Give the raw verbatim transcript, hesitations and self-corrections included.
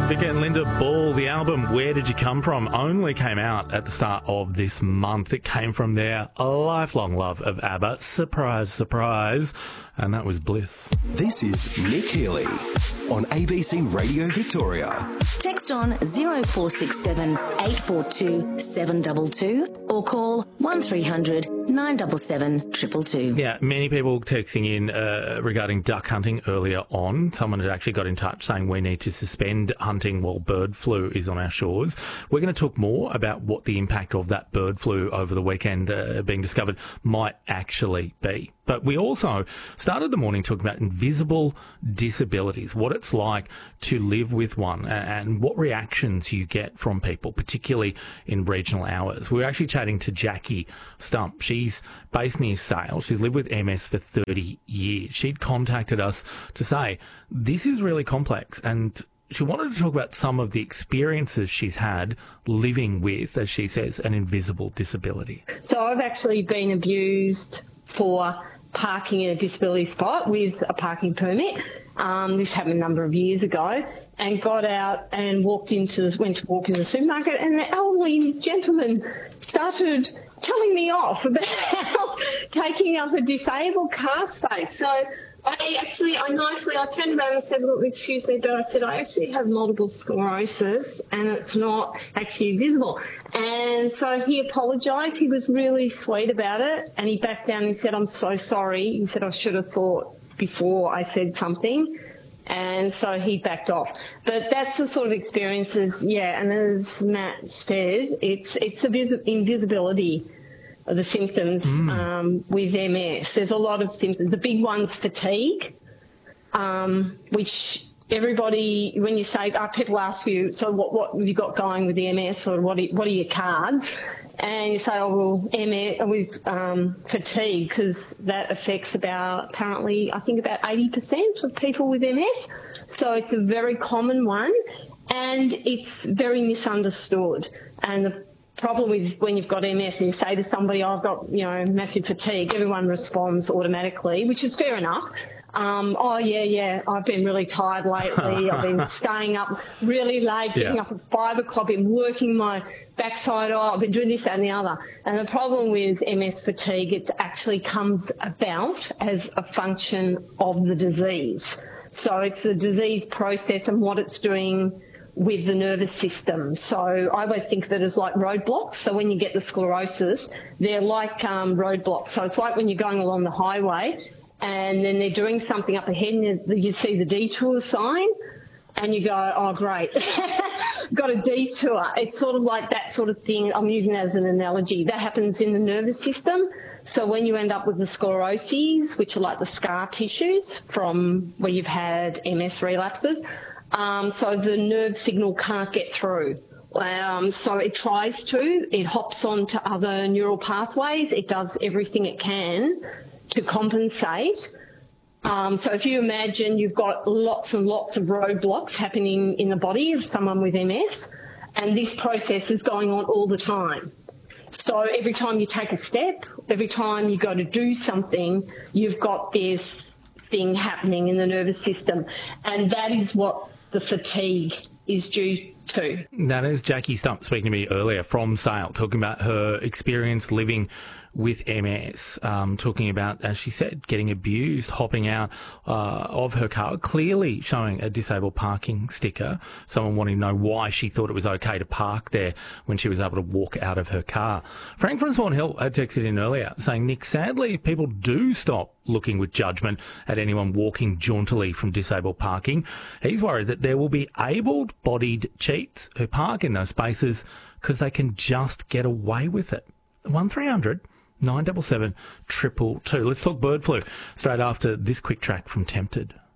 Vicki and Linda Ball, the album Where Did You Come From only came out at the start of this month. It came from their lifelong love of ABBA. Surprise, surprise. And that was Bliss. This is Nick Healy on A B C Radio Victoria. Text on zero four six seven eight four two seven two two or call one three hundred nine seven seven two two two. Yeah, many people texting in uh, regarding duck hunting earlier on. Someone had actually got in touch saying we need to suspend hunting while bird flu is on our shores. We're going to talk more about what the impact of that bird flu over the weekend uh, being discovered might actually be. But we also started the morning talking about invisible disabilities, what it's like to live with one and what reactions you get from people, particularly in regional hours. We were actually chatting to Jackie Stump. She's based near Sale. She's lived with M S for thirty years. She'd contacted us to say this is really complex, and she wanted to talk about some of the experiences she's had living with, as she says, an invisible disability. So I've actually been abused for parking in a disability spot with a parking permit. Um, this happened a number of years ago, and got out and walked into went to walk into the supermarket, and the elderly gentleman started telling me off about taking up a disabled car space. So I actually, I nicely, I turned around and said, look, excuse me, but I said, I actually have multiple sclerosis and it's not actually visible. And so he apologised. He was really sweet about it, and he backed down and said, I'm so sorry. He said, I should have thought before I said something. And so he backed off. But that's the sort of experiences, yeah, and as Matt said, it's it's a vis- invisibility of the symptoms mm. um, with M S. There's a lot of symptoms. The big one's fatigue, um, which everybody, when you say, oh, people ask you, so what, what have you got going with the M S, or what are, what are your cards? And you say, oh, well, M S, with um, fatigue, because that affects about, apparently, I think about eighty percent of people with M S. So it's a very common one, and it's very misunderstood. And the problem with when you've got M S and you say to somebody, oh, I've got, you know, massive fatigue, everyone responds automatically, which is fair enough. Um, oh, yeah, yeah, I've been really tired lately. I've been staying up really late, getting yeah. up at five o'clock, been working my backside off, I've been doing this, that and the other. And the problem with M S fatigue, it actually comes about as a function of the disease. So it's the disease process and what it's doing with the nervous system. So I always think of it as like roadblocks. So when you get the sclerosis, they're like um, roadblocks. So it's like when you're going along the highway and then they're doing something up ahead and you, you see the detour sign and you go, oh, great, got a detour. It's sort of like that sort of thing. I'm using that as an analogy. That happens in the nervous system. So when you end up with the scleroses, which are like the scar tissues from where you've had M S relapses, um, so the nerve signal can't get through. Um, so it tries to, it hops onto other neural pathways. It does everything it can to compensate. Um, so if you imagine you've got lots and lots of roadblocks happening in the body of someone with M S, and this process is going on all the time. So every time you take a step, every time you go to do something, you've got this thing happening in the nervous system, and that is what the fatigue is due to. That is Jackie Stump speaking to me earlier from Sale, talking about her experience living with M S, um, talking about, as she said, getting abused, hopping out uh, of her car, clearly showing a disabled parking sticker, someone wanting to know why she thought it was okay to park there when she was able to walk out of her car. Frank from Swan Hill had texted in earlier saying, Nick, sadly, if people do stop looking with judgment at anyone walking jauntily from disabled parking, he's worried that there will be able-bodied cheats who park in those spaces because they can just get away with it. one three hundred nine seven seven two two two. Let's talk bird flu straight after this quick track from Tempted.